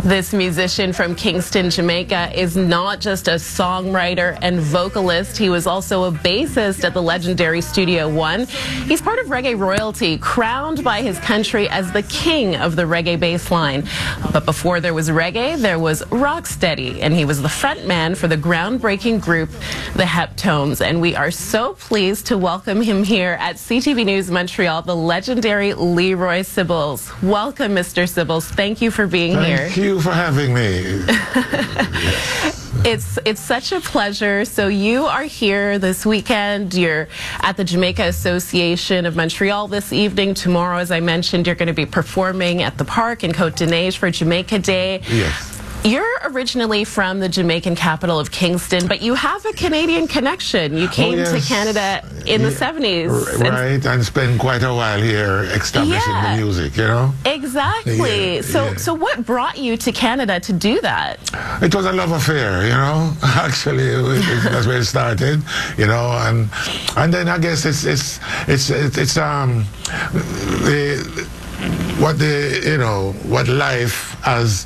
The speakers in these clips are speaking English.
This musician from Kingston, Jamaica is not just a songwriter and vocalist. He was also a bassist at the legendary Studio One. He's part of reggae royalty, crowned by his country as the king of the reggae bass line. But before there was reggae, there was rocksteady, and he was the front man for the groundbreaking group, the Heptones. And we are so pleased to welcome him here at CTV News Montreal, the legendary Leroy Sibbles. Welcome, Mr. Sibbles. Thank you for being here. Thank you for having me. It's such a pleasure. So you are here this weekend. You're at the Jamaica Association of Montreal this evening. Tomorrow, as I mentioned, you're going to be performing at the park in Côte-des-Neiges for Jamaica Day. Yes. You're originally from the Jamaican capital of Kingston, but you have a Canadian connection. You came to Canada in the 70s. Right, and spent quite a while here establishing the music, you know? Exactly. So what brought you to Canada to do that? It was a love affair, you know? Actually, that's where it started, you know? And then I guess what life has,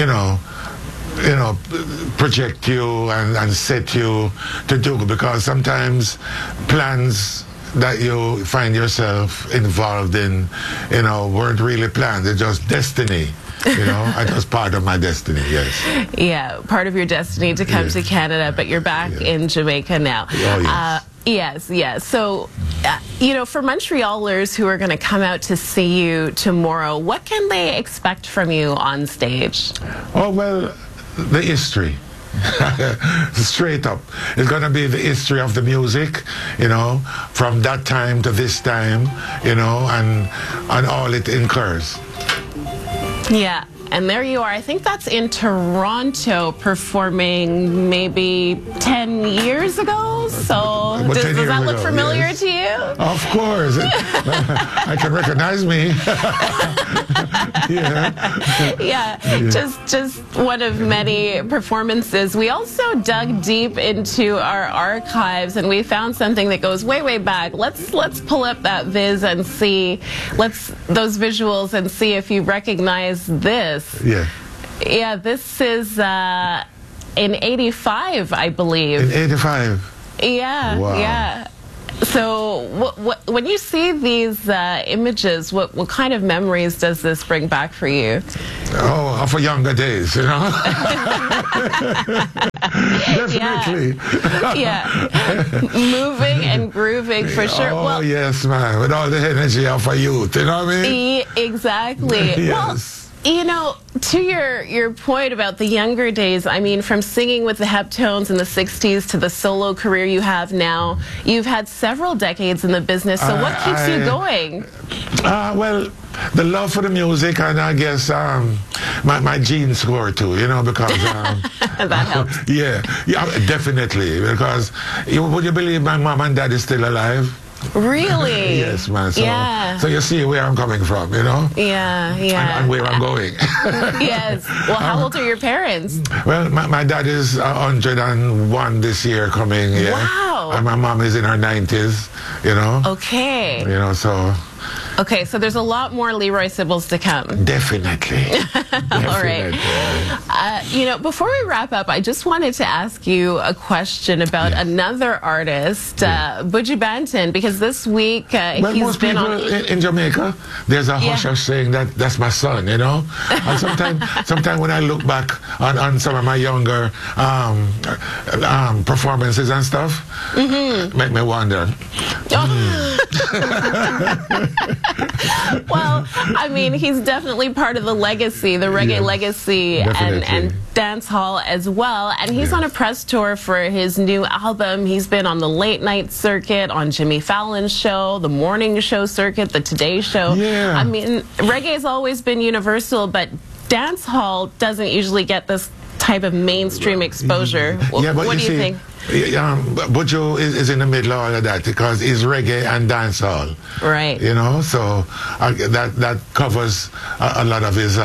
project you and set you to do, because sometimes plans that you find yourself involved in, weren't really planned. They're just destiny. It was part of my destiny, yes. Yeah, part of your destiny to come to Canada, but you're back in Jamaica now. Oh, yes. Yes. So, for Montrealers who are going to come out to see you tomorrow, what can they expect from you on stage? Oh, well, the history. Straight up. It's going to be the history of the music, from that time to this time, and all it incurs. Yeah. And there you are. I think that's in Toronto, performing maybe 10 years ago. So does that look familiar to you? Of course. I can recognize me. Yeah. Just one of many performances. We also dug deep into our archives, and we found something that goes way back. Let's pull up that viz and see those visuals and see if you recognize this. Yeah, this is in 85, I believe. In 85? Yeah, wow. Yeah. So when you see these images, what kind of memories does this bring back for you? Oh, of younger days, Definitely. Yeah. Moving and grooving for sure. Oh, well, yes, man. With all the energy of a youth, you know what I mean? Exactly. Yes. Well, to your point about the younger days, I mean, from singing with the Heptones in the 60s to the solo career you have now, you've had several decades in the business. So what keeps you going? Well, the love for the music, and I guess my genes score too, because... that helps. Yeah, definitely, because would you believe my mom and dad is still alive? Really? Yes, man. So you see where I'm coming from, Yeah. And where I'm going. Yes. Well, how old are your parents? Well, my dad is 101 this year coming. Yeah. Wow. And my mom is in her 90s, Okay. So... Okay, so there's a lot more Leroy Sibbles to come. Definitely. All right. Before we wrap up, I just wanted to ask you a question about another artist, Buju Banton, because this week he's been on... in Jamaica, there's a hush-hush saying that's my son, And sometimes when I look back on some of my younger performances and stuff, make me wonder. Well, I mean, he's definitely part of the legacy, the reggae legacy, and dance hall as well. And he's on a press tour for his new album. He's been on the late night circuit, on Jimmy Fallon's show, the morning show circuit, the Today Show. Yeah. I mean, reggae has always been universal, but dance hall doesn't usually get this type of mainstream exposure. Yeah, but what do you think? Buju is in the middle of all of that, because he's reggae and dancehall. Right. So that covers a lot of his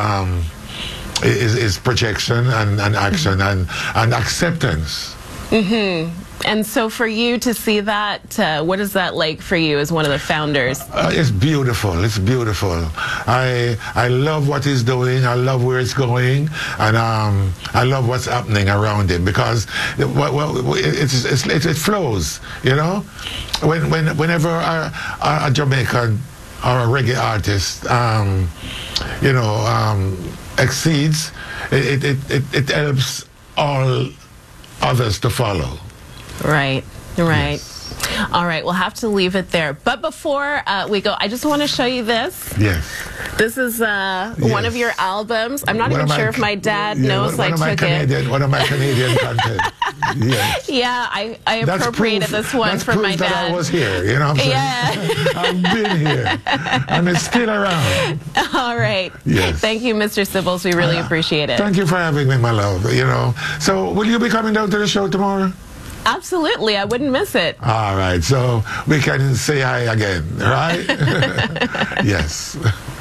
projection and action and acceptance. And so for you to see that, what is that like for you as one of the founders? It's beautiful. It's beautiful. I love what he's doing. I love where it's going, and I love what's happening around him because it flows. You know, whenever a Jamaican or a reggae artist, exceeds, it helps all others to follow. Right, right. Yes. All right, we'll have to leave it there. But before we go, I just want to show you this. Yes. This is one of your albums. I'm not even sure if my dad knows I took it. One of my Canadian content. Yes. Yeah, I appropriated this one from my dad. That I was here, you know what I'm saying? Yeah. I've been here, and it's still around. All right. Yes. Thank you, Mr. Sibbles. We really appreciate it. Thank you for having me, my love. You know. So, will you be coming down to the show tomorrow? Absolutely. I wouldn't miss it. All right. So, we can say hi again, right? Yes.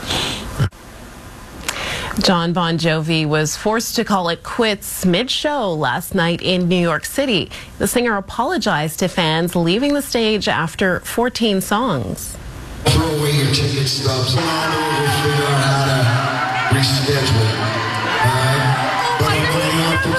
Jon Bon Jovi was forced to call it quits mid-show last night in New York City. The singer apologized to fans leaving the stage after 14 songs. Throw away your ticket stubs. We'll figure out how to reschedule. But I'm going out to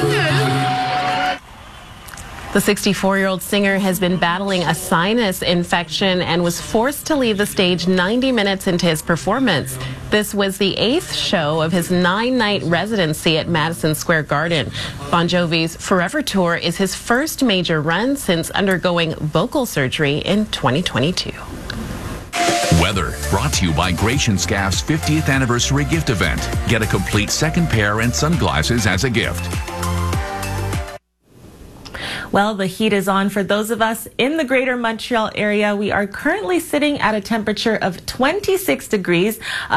The 64-year-old singer has been battling a sinus infection and was forced to leave the stage 90 minutes into his performance. This was the 8th show of his 9-night residency at Madison Square Garden. Bon Jovi's Forever Tour is his first major run since undergoing vocal surgery in 2022. Weather brought to you by Gratian Scaff's 50th anniversary gift event. Get a complete second pair and sunglasses as a gift. Well, the heat is on for those of us in the greater Montreal area. We are currently sitting at a temperature of 26 degrees,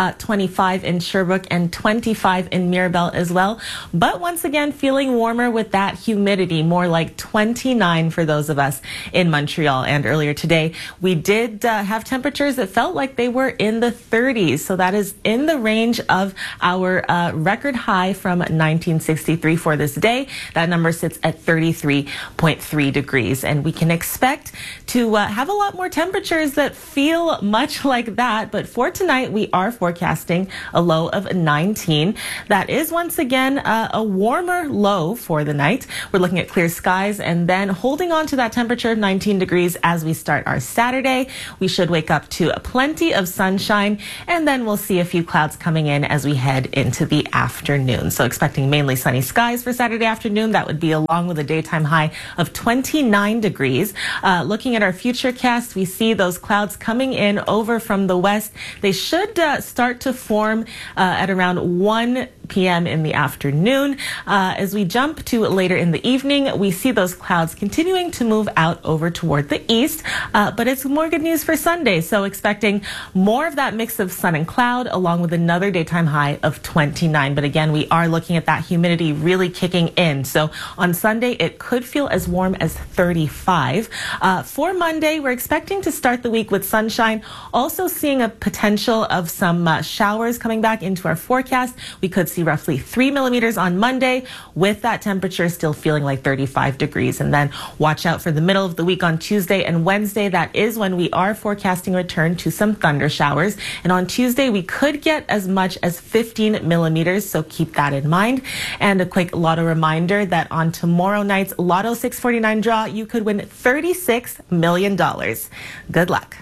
25 in Sherbrooke and 25 in Mirabel as well. But once again, feeling warmer with that humidity, more like 29 for those of us in Montreal. And earlier today, we did have temperatures that felt like they were in the 30s. So that is in the range of our record high from 1963 for this day. That number sits at 33.3 degrees, and we can expect to have a lot more temperatures that feel much like that. But for tonight, we are forecasting a low of 19. That is once again a warmer low for the night. We're looking at clear skies and then holding on to that temperature of 19 degrees as we start our Saturday. We should wake up to plenty of sunshine, and then we'll see a few clouds coming in as we head into the afternoon. So expecting mainly sunny skies for Saturday afternoon. That would be along with a daytime high of 29 degrees. Looking at our future cast, we see those clouds coming in over from the west. They should start to form at around 1 p.m. in the afternoon. As we jump to later in the evening, we see those clouds continuing to move out over toward the east, but it's more good news for Sunday. So expecting more of that mix of sun and cloud along with another daytime high of 29. But again, we are looking at that humidity really kicking in. So on Sunday, it could feel as warm as 35. For Monday, we're expecting to start the week with sunshine, also seeing a potential of some showers coming back into our forecast. We could see roughly 3 millimeters on Monday with that temperature still feeling like 35 degrees. And then watch out for the middle of the week on Tuesday and Wednesday. That is when we are forecasting a return to some thunder showers. And on Tuesday, we could get as much as 15 millimeters. So keep that in mind. And a quick lotto reminder that on tomorrow night's Lotto 649 draw, you could win $36 million. Good luck.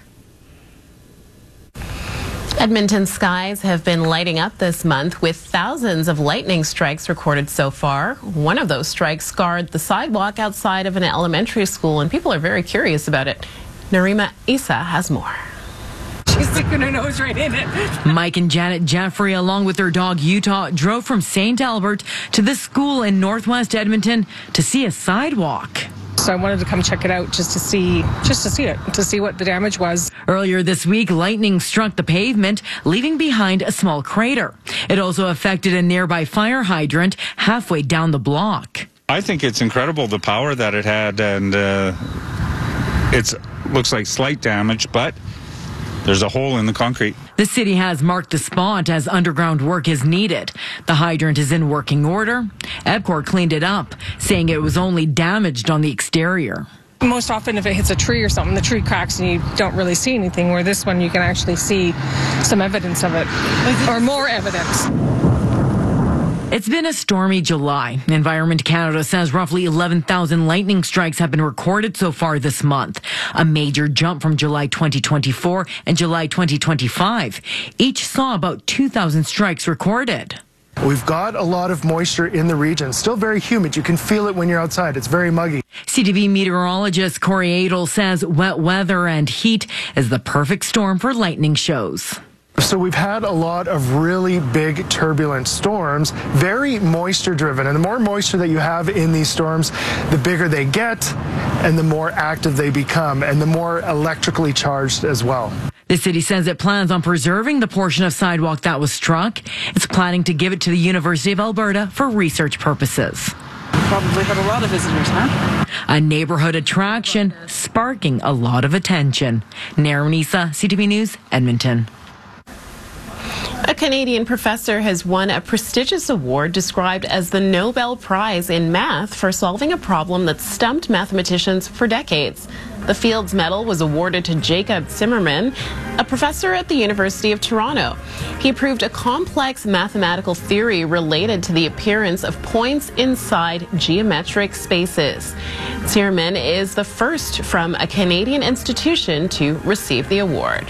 Edmonton skies have been lighting up this month with thousands of lightning strikes recorded so far. One of those strikes scarred the sidewalk outside of an elementary school, and people are very curious about it. Narima Issa has more. She's sticking her nose right in it. Mike and Janet Jeffrey, along with their dog Utah, drove from St. Albert to this school in northwest Edmonton to see a sidewalk. So I wanted to come check it out just to see what the damage was. Earlier this week, lightning struck the pavement, leaving behind a small crater. It also affected a nearby fire hydrant halfway down the block. I think it's incredible the power that it had, and it looks like slight damage, but there's a hole in the concrete. The city has marked the spot as underground work is needed. The hydrant is in working order. EPCOR cleaned it up, saying it was only damaged on the exterior. Most often if it hits a tree or something, the tree cracks and you don't really see anything, where this one you can actually see some evidence of it, or more evidence. It's been a stormy July. Environment Canada says roughly 11,000 lightning strikes have been recorded so far this month, a major jump from July 2024 and July 2025. Each saw about 2,000 strikes recorded. We've got a lot of moisture in the region. Still very humid. You can feel it when you're outside. It's very muggy. CTV meteorologist Corey Adel says wet weather and heat is the perfect storm for lightning shows. So we've had a lot of really big turbulent storms, very moisture driven. And the more moisture that you have in these storms, the bigger they get and the more active they become and the more electrically charged as well. The city says it plans on preserving the portion of sidewalk that was struck. It's planning to give it to the University of Alberta for research purposes. Probably had a lot of visitors, huh? A neighborhood attraction sparking a lot of attention. Naranisa, CTV News, Edmonton. A Canadian professor has won a prestigious award described as the Nobel Prize in Math for solving a problem that stumped mathematicians for decades. The Fields Medal was awarded to Jacob Zimmerman, a professor at the University of Toronto. He proved a complex mathematical theory related to the appearance of points inside geometric spaces. Zimmerman is the first from a Canadian institution to receive the award.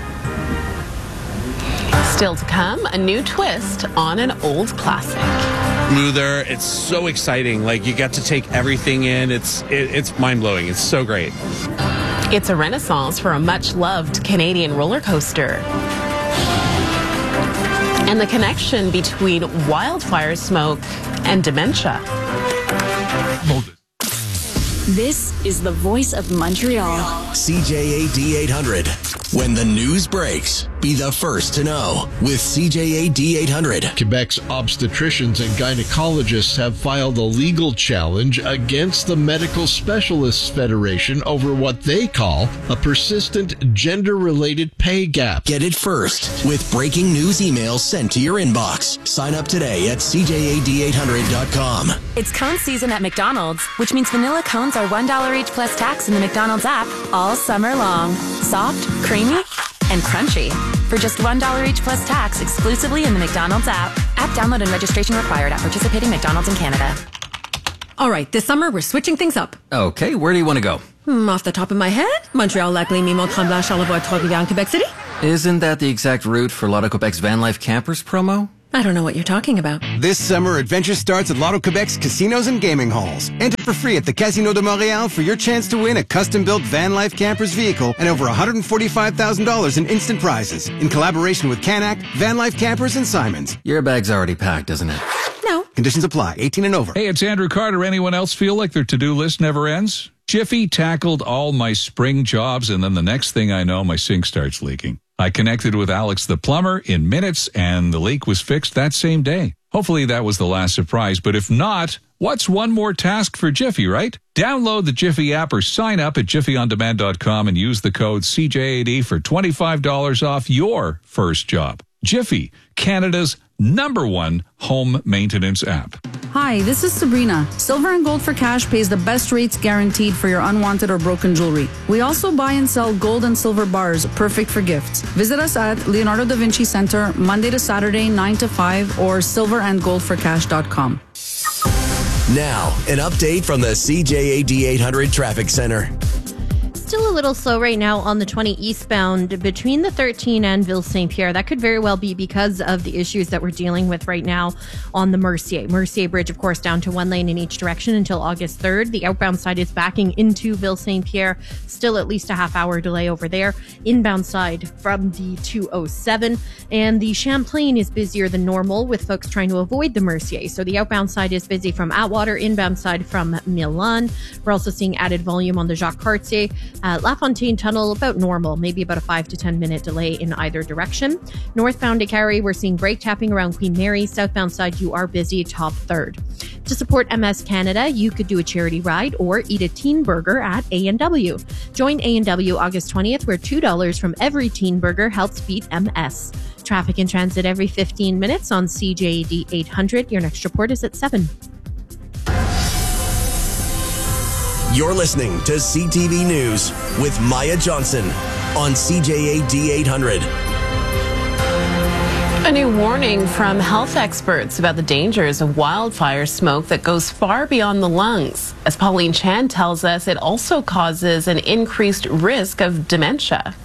Still to come, a new twist on an old classic. Smoother, it's so exciting. Like, you get to take everything in. It's mind-blowing. It's so great. It's a renaissance for a much-loved Canadian roller coaster. And the connection between wildfire smoke and dementia. This is the voice of Montreal. CJAD 800. When the news breaks, be the first to know with CJAD 800. Quebec's obstetricians and gynecologists have filed a legal challenge against the Medical Specialists Federation over what they call a persistent gender-related pay gap. Get it first with breaking news emails sent to your inbox. Sign up today at CJAD800.com. It's cone season at McDonald's, which means vanilla cones are $1 each plus tax in the McDonald's app all summer long. Soft, creamy, and crunchy. For just $1 each plus tax exclusively in the McDonald's app. App download and registration required at participating McDonald's in Canada. All right, this summer we're switching things up. Okay, where do you want to go? Off the top of my head, Montreal, Lac-Lémy, Mont-Tremblant, Charlevoix, Trois-Rivières, Quebec City. Isn't that the exact route for Lotto Quebec's Van Life Campers promo? I don't know what you're talking about. This summer, adventure starts at Lotto Quebec's casinos and gaming halls. Enter for free at the Casino de Montréal for your chance to win a custom-built Van Life Campers vehicle and over $145,000 in instant prizes. In collaboration with Canac, Van Life Campers, and Simons. Your bag's already packed, isn't it? No. Conditions apply. 18 and over. Hey, it's Andrew Carter. Anyone else feel like their to-do list never ends? Jiffy tackled all my spring jobs, and then the next thing I know, my sink starts leaking. I connected with Alex the plumber in minutes, and the leak was fixed that same day. Hopefully that was the last surprise, but if not, what's one more task for Jiffy, right? Download the Jiffy app or sign up at jiffyondemand.com and use the code CJAD for $25 off your first job. Jiffy, Canada's #1 home maintenance app. Hi, this is Sabrina. Silver and Gold for Cash pays the best rates guaranteed for your unwanted or broken jewelry. We also buy and sell gold and silver bars, perfect for gifts. Visit us at Leonardo da Vinci Center, Monday to Saturday, 9 to 5, or silverandgoldforcash.com. Now, an update from the CJAD 800 Traffic Center. Still a little slow right now on the 20 eastbound between the 13 and Ville St. Pierre. That could very well be because of the issues that we're dealing with right now on the Mercier. Mercier Bridge, of course, down to one lane in each direction until August 3rd. The outbound side is backing into Ville St. Pierre. Still at least a half-hour delay over there. Inbound side from the 207. And the Champlain is busier than normal with folks trying to avoid the Mercier. So the outbound side is busy from Atwater, inbound side from Milan. We're also seeing added volume on the Jacques Cartier. La Fontaine Tunnel, about normal, maybe about a 5 to 10 minute delay in either direction. Northbound to Carey, we're seeing brake tapping around Queen Mary. Southbound side, you are busy, top third. To support MS Canada, you could do a charity ride or eat a teen burger at A&W. Join A&W August 20th, where $2 from every teen burger helps beat MS. Traffic and transit every 15 minutes on CJAD 800. Your next report is at 7. You're listening to CTV News with Maya Johnson on CJAD 800. A new warning from health experts about the dangers of wildfire smoke that goes far beyond the lungs. As Pauline Chan tells us, it also causes an increased risk of dementia.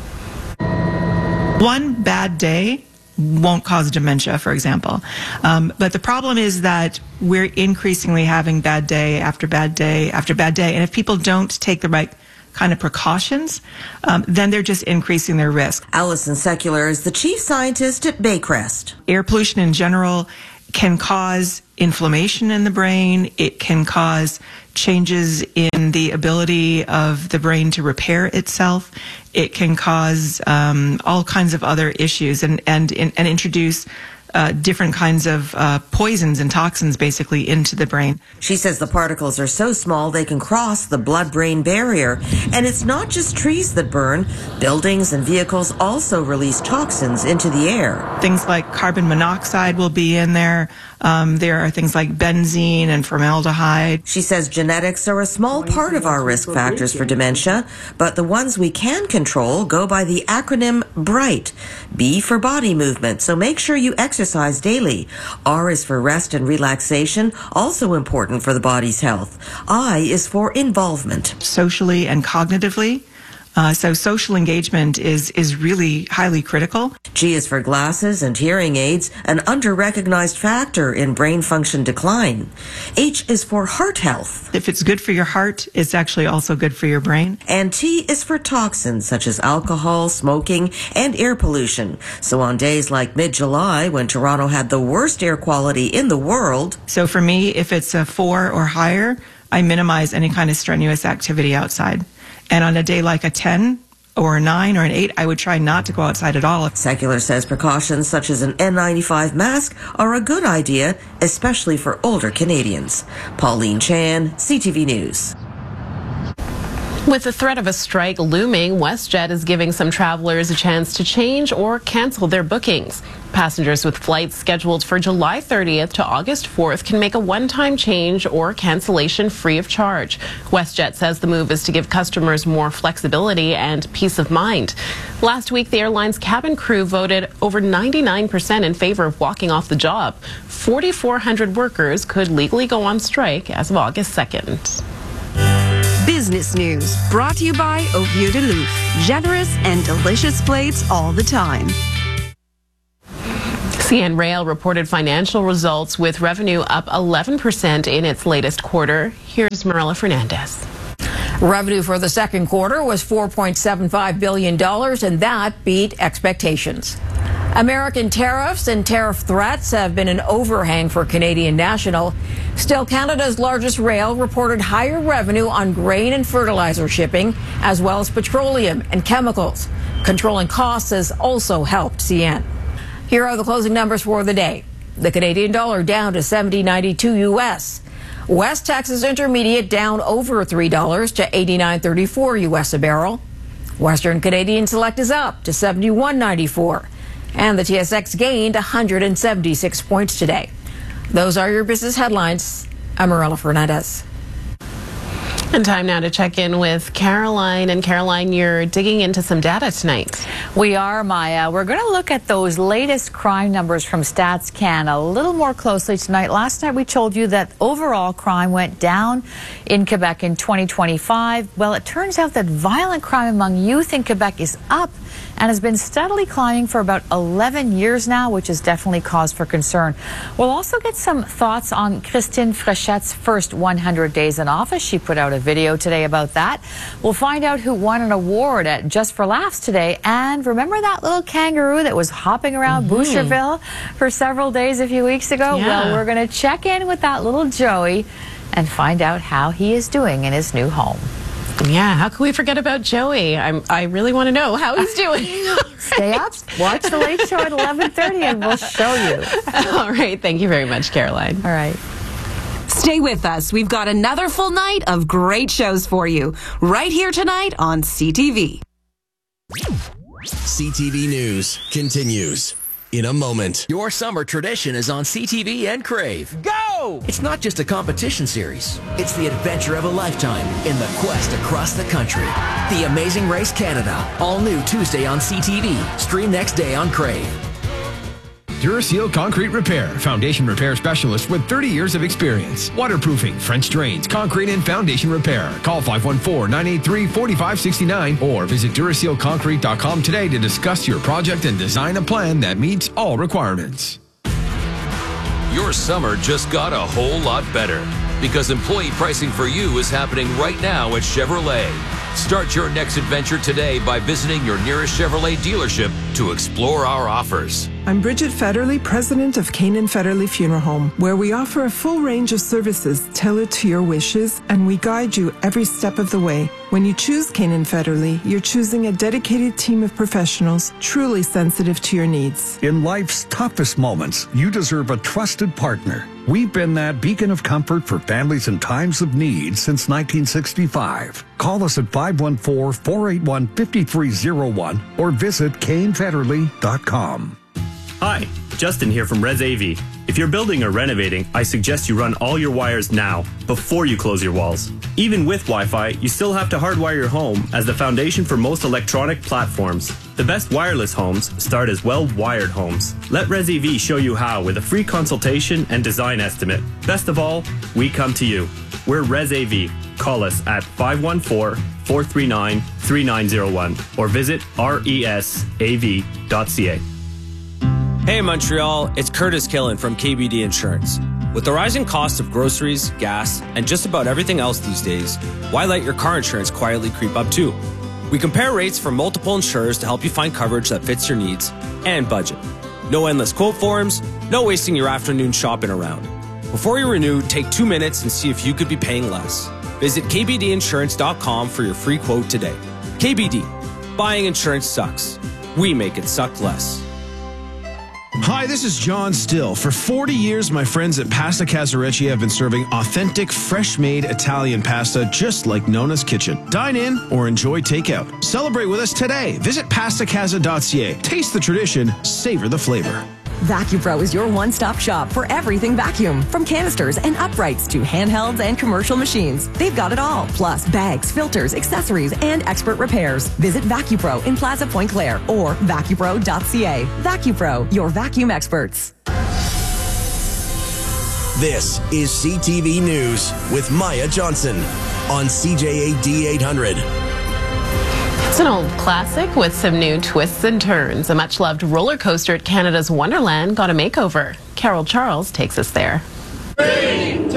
One bad day won't cause dementia, for example. But the problem is that we're increasingly having bad day after bad day after bad day. And if people don't take the right kind of precautions, then they're just increasing their risk. Alison Secular is the chief scientist at Baycrest. Air pollution in general can cause inflammation in the brain. It can cause changes in the ability of the brain to repair itself. It can cause all kinds of other issues and introduce different kinds of poisons and toxins basically into the brain. She says the particles are so small they can cross the blood-brain barrier. And it's not just trees that burn. Buildings and vehicles also release toxins into the air. Things like carbon monoxide will be in there. There are things like benzene and formaldehyde. She says genetics are a small part of our risk factors for dementia, but the ones we can control go by the acronym BRIGHT. B for body movement, so make sure you exercise daily. R is for rest and relaxation, also important for the body's health. I is for involvement. Socially and cognitively. So social engagement is really highly critical. G is for glasses and hearing aids, an under-recognized factor in brain function decline. H is for heart health. If it's good for your heart, it's actually also good for your brain. And T is for toxins such as alcohol, smoking, and air pollution. So on days like mid-July, when Toronto had the worst air quality in the world. So for me, if it's a 4 or higher, I minimize any kind of strenuous activity outside. And on a day like a 10 or a 9 or an 8, I would try not to go outside at all. Secular says precautions such as an N95 mask are a good idea, especially for older Canadians. Pauline Chan, CTV News. With the threat of a strike looming, WestJet is giving some travelers a chance to change or cancel their bookings. Passengers with flights scheduled for July 30th to August 4th can make a one-time change or cancellation free of charge. WestJet says the move is to give customers more flexibility and peace of mind. Last week, the airline's cabin crew voted over 99% in favor of walking off the job. 4,400 workers could legally go on strike as of August 2nd. Business News, brought to you by Au Vieux de Louf. Generous and delicious plates all the time. CN Rail reported financial results with revenue up 11% in its latest quarter. Here's Marilla Fernandez. Revenue for the second quarter was $4.75 billion, and that beat expectations. American tariffs and tariff threats have been an overhang for Canadian National. Still, Canada's largest rail reported higher revenue on grain and fertilizer shipping, as well as petroleum and chemicals. Controlling costs has also helped CN. Here are the closing numbers for the day. The Canadian dollar down to $70.92 US. West Texas Intermediate down over $3 to $89.34 US a barrel. Western Canadian Select is up to $71.94. And the TSX gained 176 points today. Those are your business headlines. I'm Marilla Fernandez. And time now to check in with Caroline. And Caroline, you're digging into some data tonight. We are, Maya. We're going to look at those latest crime numbers from StatsCan a little more closely tonight. Last night we told you that overall crime went down in Quebec in 2025. Well, it turns out that violent crime among youth in Quebec is up and has been steadily climbing for about 11 years now, which is definitely cause for concern. We'll also get some thoughts on Christine Frechette's first 100 days in office. She put out a video today about that. We'll find out who won an award at Just for Laughs today. And remember that little kangaroo that was hopping around Boucherville for several days a few weeks ago? Yeah. Well, we're going to check in with that little Joey and find out how he is doing in his new home. Yeah, how can we forget about Joey? I really want to know how he's doing. Stay up, watch the Late Show at 11:30 and we'll show you. All right, thank you very much, Caroline. All right. Stay with us. We've got another full night of great shows for you right here tonight on CTV. CTV News continues in a moment. Your summer tradition is on CTV and Crave. Go! It's not just a competition series. It's the adventure of a lifetime in the quest across the country. The Amazing Race Canada. All new Tuesday on CTV. Stream next day on Crave. Duraseal Concrete Repair, foundation repair specialist with 30 years of experience. Waterproofing, French drains, concrete and foundation repair. Call 514-983-4569 or visit DurasealConcrete.com today to discuss your project and design a plan that meets all requirements. Your summer just got a whole lot better because employee pricing for you is happening right now at Chevrolet. Start your next adventure today by visiting your nearest Chevrolet dealership to explore our offers. I'm Bridget Federley, president of Canaan Federley Funeral Home, where we offer a full range of services tailored to your wishes, and we guide you every step of the way. When you choose Canaan Federley, you're choosing a dedicated team of professionals truly sensitive to your needs. In life's toughest moments, you deserve a trusted partner. We've been that beacon of comfort for families in times of need since 1965. Call us at 514-481-5301 or visit CaneFederley.com. Hi, Justin here from Res AV. If you're building or renovating, I suggest you run all your wires now, before you close your walls. Even with Wi-Fi, you still have to hardwire your home as the foundation for most electronic platforms. The best wireless homes start as well-wired homes. Let Res AV show you how with a free consultation and design estimate. Best of all, we come to you. We're Res AV. Call us at 514-439-3901 or visit resav.ca. Hey Montreal, it's Curtis Killen from KBD Insurance. With the rising cost of groceries, gas, and just about everything else these days, why let your car insurance quietly creep up too? We compare rates from multiple insurers to help you find coverage that fits your needs and budget. No endless quote forms, no wasting your afternoon shopping around. Before you renew, take 2 minutes and see if you could be paying less. Visit kbdinsurance.com for your free quote today. KBD, buying insurance sucks. We make it suck less. Hi, this is John Still. For 40 years, my friends at Pasta Casarecci have been serving authentic, fresh-made Italian pasta just like Nona's Kitchen. Dine in or enjoy takeout. Celebrate with us today. Visit pastacasa.ca. Taste the tradition, savor the flavor. VacuPro is your one-stop shop for everything vacuum. From canisters and uprights to handhelds and commercial machines. They've got it all. Plus bags, filters, accessories, and expert repairs. Visit VacuPro in Plaza Point Claire or vacupro.ca. VacuPro, your vacuum experts. This is CTV News with Maya Johnson on CJAD 800. It's an old classic with some new twists and turns. A much-loved roller coaster at Canada's Wonderland got a makeover. Carol Charles takes us there. 3, 2, 1,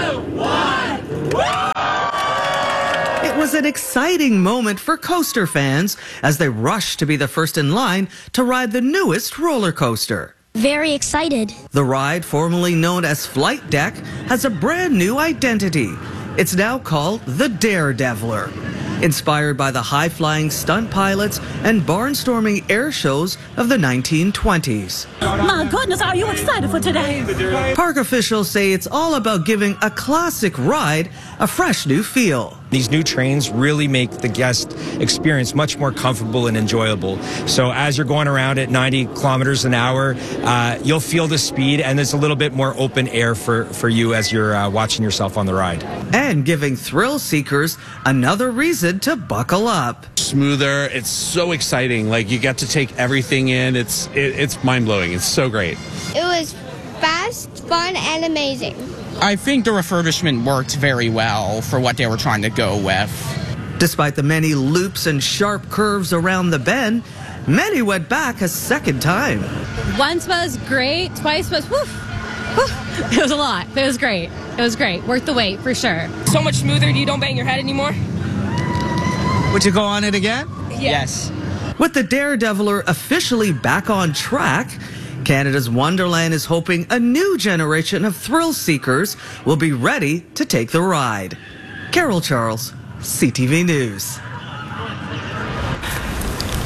It was an exciting moment for coaster fans as they rushed to be the first in line to ride the newest roller coaster. Very excited. The ride, formerly known as Flight Deck, has a brand new identity. It's now called the Daredeviler. Inspired by the high-flying stunt pilots and barnstorming air shows of the 1920s. My goodness, are you excited for today? Park officials say it's all about giving a classic ride a fresh new feel. These new trains really make the guest experience much more comfortable and enjoyable. So as you're going around at 90 kilometers an hour, you'll feel the speed, and there's a little bit more open air for you as you're watching yourself on the ride. And giving thrill seekers another reason to buckle up. Smoother, it's so exciting. Like, you get to take everything in. It's mind-blowing. It's so great. It was fast, fun, and amazing. I think the refurbishment worked very well for what they were trying to go with. Despite the many loops and sharp curves around the bend, many went back a second time. Once was great, twice was whew. It was a lot. It was great. It was great. Worth the wait, for sure. So much smoother, you don't bang your head anymore? Would you go on it again? Yes. With the Daredeviler officially back on track, Canada's Wonderland is hoping a new generation of thrill seekers will be ready to take the ride. Carol Charles, CTV News.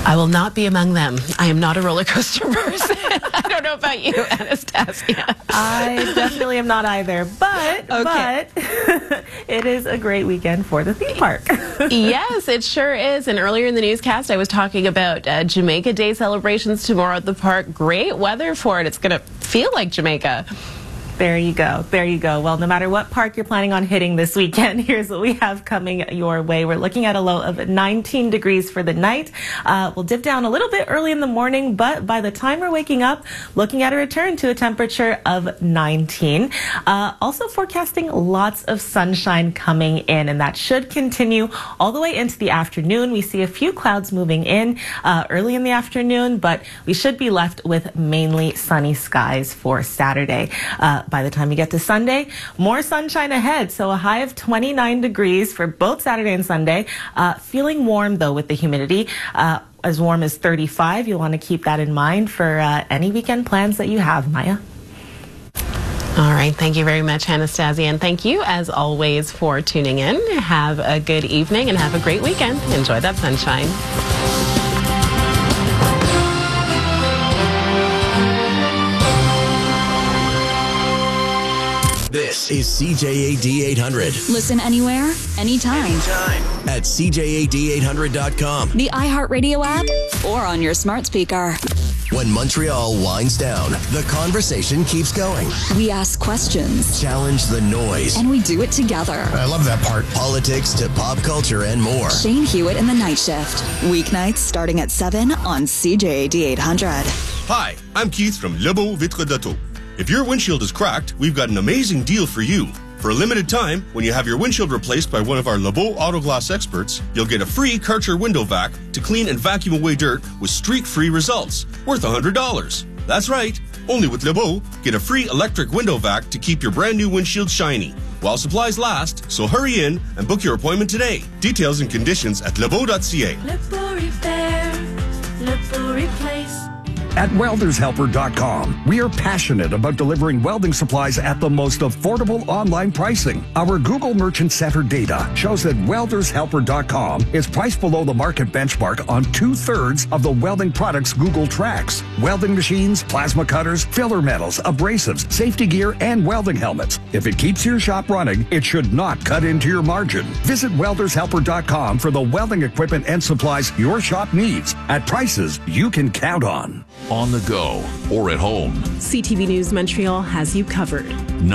I will not be among them. I am not a roller coaster person. I don't know about you, Anastasia. I definitely am not either. But it is a great weekend for the theme park. Yes, it sure is. And earlier in the newscast, I was talking about Jamaica Day celebrations tomorrow at the park. Great weather for it. It's going to feel like Jamaica. There you go. There you go. Well, no matter what park you're planning on hitting this weekend, here's what we have coming your way. We're looking at a low of 19 degrees for the night. We'll dip down a little bit early in the morning, but by the time we're waking up, looking at a return to a temperature of 19. Also forecasting lots of sunshine coming in, and that should continue all the way into the afternoon. We see a few clouds moving in early in the afternoon, but we should be left with mainly sunny skies for Saturday. By the time you get to Sunday, more sunshine ahead. So a high of 29 degrees for both Saturday and Sunday. Feeling warm, though, with the humidity. As warm as 35. You'll want to keep that in mind for any weekend plans that you have, Maya. All right. Thank you very much, Anastasia. And thank you, as always, for tuning in. Have a good evening and have a great weekend. Enjoy that sunshine. This is CJAD 800. Listen anywhere, anytime. At CJAD800.com. The iHeartRadio app or on your smart speaker. When Montreal winds down, the conversation keeps going. We ask questions. Challenge the noise. And we do it together. I love that part. Politics to pop culture and more. Shane Hewitt in the Night Shift. Weeknights starting at 7 on CJAD 800. Hi, I'm Keith from Lebeau Vitre d'Auto. If your windshield is cracked, we've got an amazing deal for you. For a limited time, when you have your windshield replaced by one of our Lebeau Auto Glass experts, you'll get a free Karcher window vac to clean and vacuum away dirt with streak-free results, worth $100. That's right. Only with Lebeau, get a free electric window vac to keep your brand new windshield shiny. While supplies last, so hurry in and book your appointment today. Details and conditions at lebeau.ca. Lebeau Repair, Lebeau Replace. At weldershelper.com, we are passionate about delivering welding supplies at the most affordable online pricing. Our Google Merchant Center data shows that weldershelper.com is priced below the market benchmark on 2/3 of the welding products Google tracks. Welding machines, plasma cutters, filler metals, abrasives, safety gear, and welding helmets. If it keeps your shop running, it should not cut into your margin. Visit weldershelper.com for the welding equipment and supplies your shop needs at prices you can count on. On the go or at home, CTV News Montreal has you covered.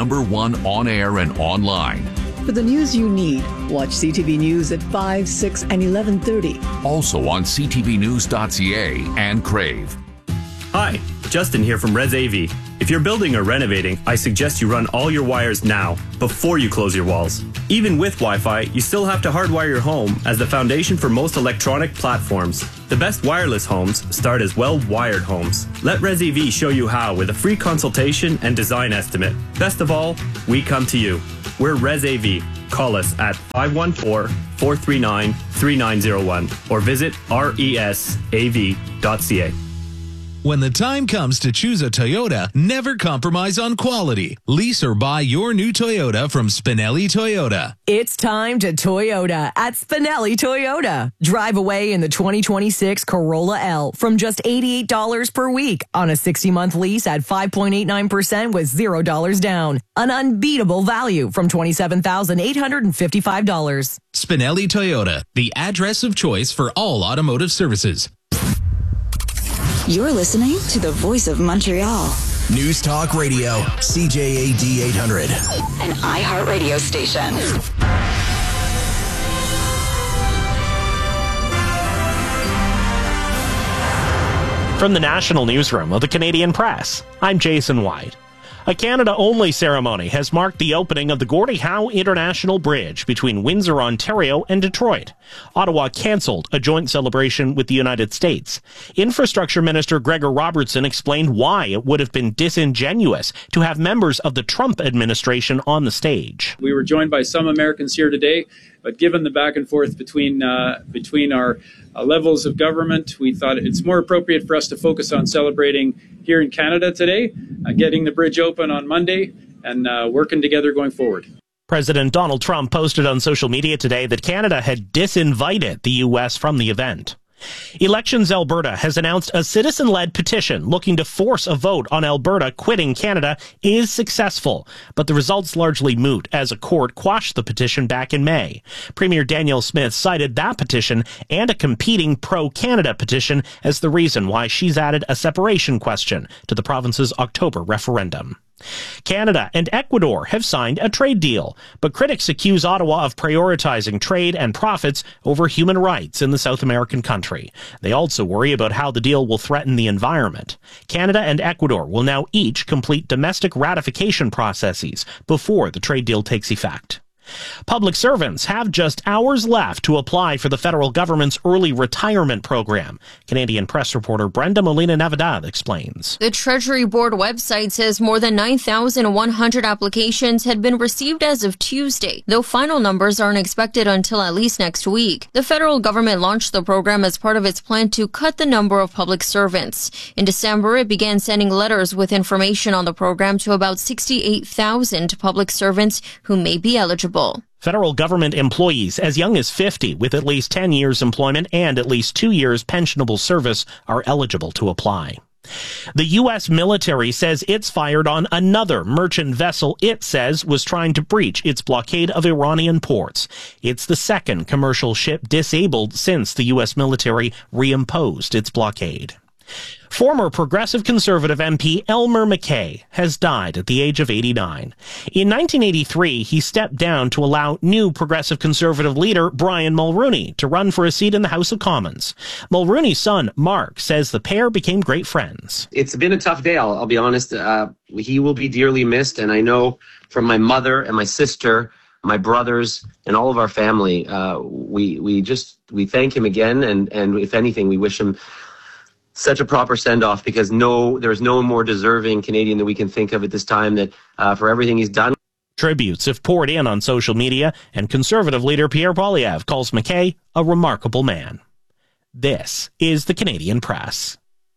#1 on air and online. For the news you need, watch CTV News at 5, 6, and 11:30. Also on ctvnews.ca and Crave. Hi, Justin here from Res AV. If you're building or renovating, I suggest you run all your wires now, before you close your walls. Even with Wi-Fi, you still have to hardwire your home as the foundation for most electronic platforms. The best wireless homes start as well-wired homes. Let Res AV show you how with a free consultation and design estimate. Best of all, we come to you. We're Res AV. Call us at 514-439-3901 or visit resav.ca. When the time comes to choose a Toyota, never compromise on quality. Lease or buy your new Toyota from Spinelli Toyota. It's time to Toyota at Spinelli Toyota. Drive away in the 2026 Corolla L from just $88 per week on a 60-month lease at 5.89% with $0 down. An unbeatable value from $27,855. Spinelli Toyota, the address of choice for all automotive services. You're listening to the Voice of Montreal. News Talk Radio, CJAD 800. An iHeartRadio station. From the National Newsroom of the Canadian Press, I'm Jason White. A Canada-only ceremony has marked the opening of the Gordie Howe International Bridge between Windsor, Ontario and Detroit. Ottawa cancelled a joint celebration with the United States. Infrastructure Minister Gregor Robertson explained why it would have been disingenuous to have members of the Trump administration on the stage. We were joined by some Americans here today, but given the back and forth between our levels of government, we thought it's more appropriate for us to focus on celebrating here in Canada today, getting the bridge open on Monday, and working together going forward. President Donald Trump posted on social media today that Canada had disinvited the U.S. from the event. Elections Alberta has announced a citizen-led petition looking to force a vote on Alberta quitting Canada is successful, but the results largely moot as a court quashed the petition back in May. Premier Danielle Smith cited that petition and a competing pro-Canada petition as the reason why she's added a separation question to the province's October referendum. Canada and Ecuador have signed a trade deal, but critics accuse Ottawa of prioritizing trade and profits over human rights in the South American country. They also worry about how the deal will threaten the environment. Canada and Ecuador will now each complete domestic ratification processes before the trade deal takes effect. Public servants have just hours left to apply for the federal government's early retirement program. Canadian Press reporter Brenda Molina-Navidad explains. The Treasury Board website says more than 9,100 applications had been received as of Tuesday, though final numbers aren't expected until at least next week. The federal government launched the program as part of its plan to cut the number of public servants. In December, it began sending letters with information on the program to about 68,000 public servants who may be eligible. Federal government employees as young as 50 with at least 10 years employment and at least 2 years pensionable service are eligible to apply. The U.S. military says it's fired on another merchant vessel it says was trying to breach its blockade of Iranian ports. It's the second commercial ship disabled since the U.S. military reimposed its blockade. Former Progressive Conservative MP Elmer MacKay has died at the age of 89. In 1983, he stepped down to allow new Progressive Conservative leader Brian Mulroney to run for a seat in the House of Commons. Mulroney's son, Mark, says the pair became great friends. It's been a tough day, I'll be honest. He will be dearly missed, and I know from my mother and my sister, my brothers, and all of our family, we thank him again, and if anything, we wish him such a proper send-off, because there's no more deserving Canadian that we can think of at this time that for everything he's done. Tributes have poured in on social media, and Conservative leader Pierre Poilievre calls MacKay a remarkable man. This is the Canadian Press.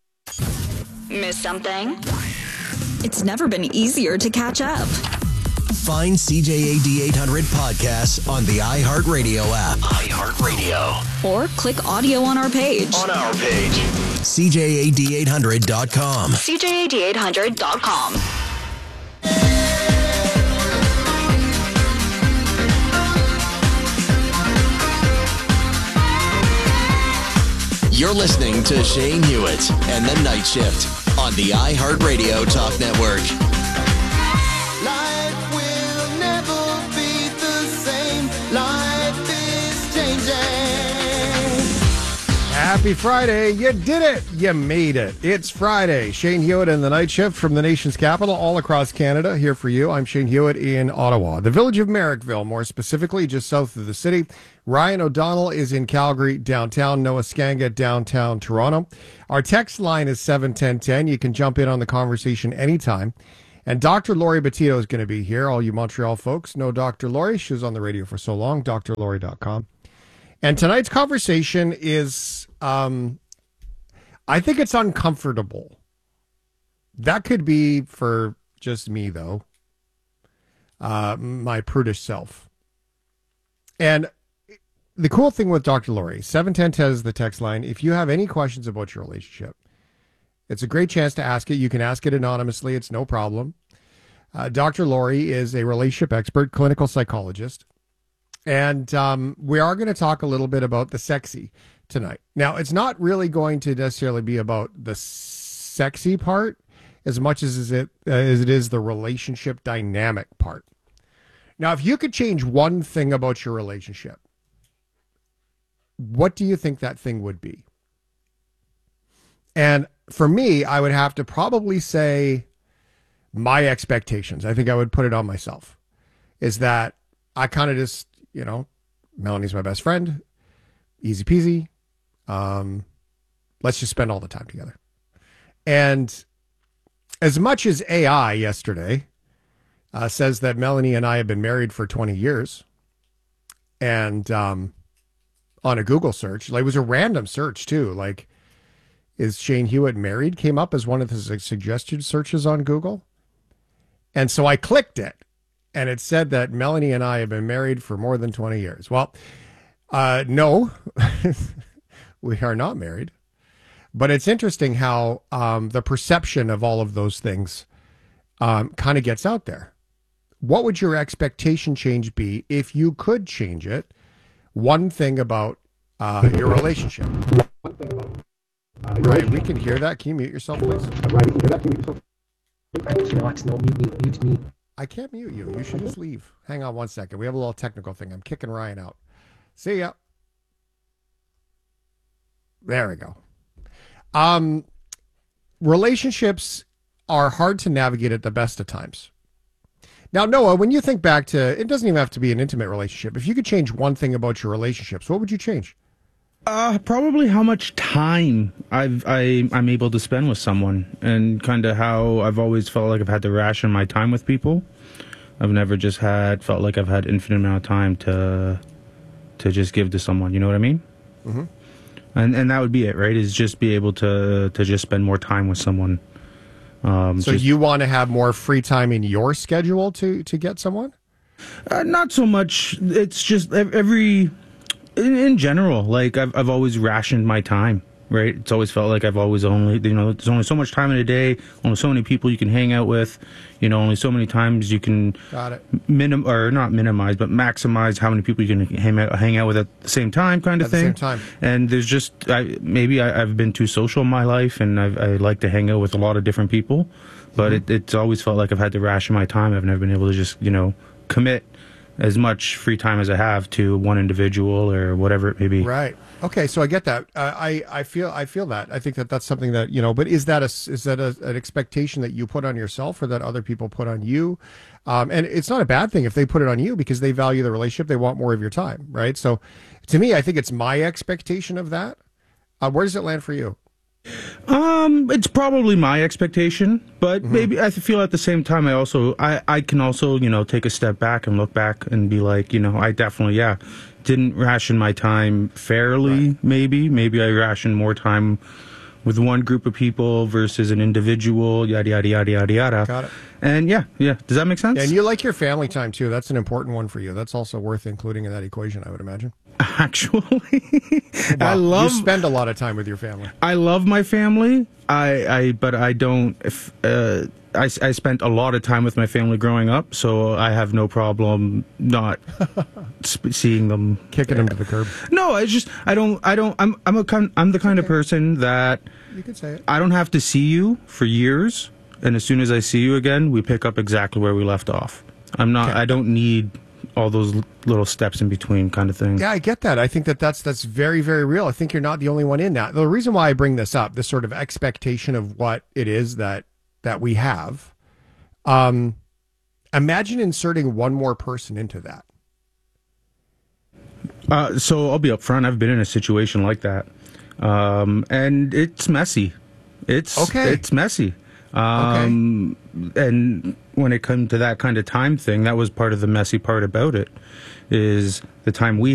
Miss something? It's never been easier to catch up. Find CJAD 800 podcasts on the iHeartRadio app. iHeartRadio. Or click audio on our page. CJAD800.com. CJAD800.com. You're listening to Shane Hewitt and the Night Shift on the iHeartRadio Talk Network. Life will never be the same. Life is changing. Happy Friday. You did it. You made it. It's Friday. Shane Hewitt and the Night Shift from the nation's capital all across Canada here for you. I'm Shane Hewitt in Ottawa, the village of Merrickville, more specifically just south of the city. Ryan O'Donnell is in Calgary, downtown. Noah Skanga, downtown Toronto. Our text line is 71010. You can jump in on the conversation anytime. And Dr. Lori Betito is going to be here. All you Montreal folks know Dr. Lori. She was on the radio for so long, drlori.com. And tonight's conversation is, I think it's uncomfortable. That could be for just me, though, my prudish self. And the cool thing with Dr. Lori, 71010 is the text line. If you have any questions about your relationship, it's a great chance to ask it. You can ask it anonymously. It's no problem. Dr. Lori is a relationship expert, clinical psychologist. And we are going to talk a little bit about the sexy tonight. Now, it's not really going to necessarily be about the sexy part as much as it is the relationship dynamic part. Now, if you could change one thing about your relationship, what do you think that thing would be? And for me, I would have to probably say my expectations. I think I would put it on myself, is that I kind of just, Melanie's my best friend, easy peasy. Let's just spend all the time together. And as much as AI yesterday says that Melanie and I have been married for 20 years, and on a Google search, it was a random search too, is Shane Hewitt married? Came up as one of the suggested searches on Google. And so I clicked it, and it said that Melanie and I have been married for more than 20 years. Well, no. We are not married. But it's interesting how the perception of all of those things kind of gets out there. What would your expectation change be if you could change it? One thing about your relationship. Right, we can hear that. Can you mute yourself, please? Right, we can hear that. Can you mute yourself? Mute me. I can't mute you. You should just leave. Hang on one second. We have a little technical thing. I'm kicking Ryan out. See ya. There we go. Relationships are hard to navigate at the best of times. Now, Noah, when you think back to, it doesn't even have to be an intimate relationship. If you could change one thing about your relationships, what would you change? Probably how much time I'm able to spend with someone, and kind of how I've always felt like I've had to ration my time with people. I've never just felt like I've had infinite amount of time to just give to someone. You know what I mean? Mm-hmm. And that would be it, right? Is just be able to just spend more time with someone. So you want to have more free time in your schedule to get someone? Not so much. It's just in general, like I've always rationed my time, right? It's always felt like I've always only, there's only so much time in a day, only so many people you can hang out with, only so many times you can not minimize, but maximize how many people you can hang out with at the same time, kind of thing. At the same time. And there's just, maybe I've been too social in my life, and I like to hang out with a lot of different people, but it's always felt like I've had to ration my time. I've never been able to just, commit as much free time as I have to one individual or whatever it may be. Right. Okay. So I get that. I feel that. I think that's something that, but is that an expectation that you put on yourself or that other people put on you? And it's not a bad thing if they put it on you because they value the relationship. They want more of your time. Right. So to me, I think it's my expectation of that. Where does it land for you? It's probably my expectation, but maybe I feel at the same time I can also take a step back and look back and be like, I definitely didn't ration my time fairly. Right. Maybe I rationed more time with one group of people versus an individual, yada yada yada yada yada. Got it. And yeah, does that make sense? And you like your family time too. That's an important one for you. That's also worth including in that equation, I would imagine. Actually, you spend a lot of time with your family. I love my family. But I don't. I spent a lot of time with my family growing up, so I have no problem not seeing them, kicking them to the curb. No, it's just I don't. I'm the kind of person that you can say it. I don't have to see you for years, and as soon as I see you again, we pick up exactly where we left off. I don't need all those little steps in between, kind of thing. Yeah, I get that. I think that's very, very real. I think you're not the only one in that. The reason why I bring this up, this sort of expectation of what it is that we have, imagine inserting one more person into that. So I'll be upfront. I've been in a situation like that, and it's messy. It's messy. And when it comes to that kind of time thing, that was part of the messy part about it, is the time we